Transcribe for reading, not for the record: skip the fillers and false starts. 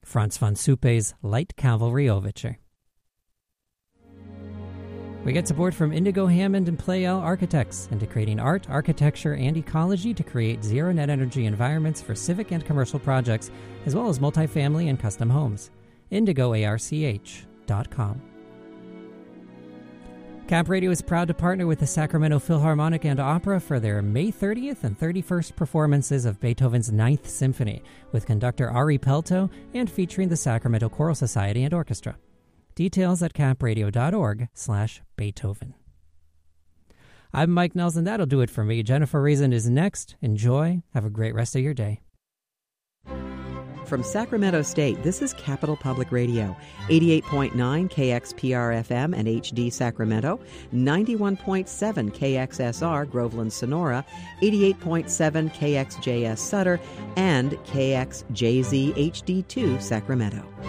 Franz von Suppe's Light Cavalry Overture. We get support from Indigo Hammond and Pleyel Architects into creating art, architecture, and ecology to create zero net energy environments for civic and commercial projects, as well as multifamily and custom homes. IndigoARCH.com. Cap Radio is proud to partner with the Sacramento Philharmonic and Opera for their May 30th and 31st performances of Beethoven's Ninth Symphony, with conductor Ari Pelto and featuring the Sacramento Choral Society and Orchestra. Details at capradio.org/Beethoven. I'm Mike Nelson. That'll do it for me. Jennifer Reason is next. Enjoy. Have a great rest of your day. From Sacramento State, this is Capital Public Radio, 88.9 KXPR-FM and HD Sacramento, 91.7 KXSR Groveland Sonora, 88.7 KXJS Sutter, and KXJZ HD2 Sacramento.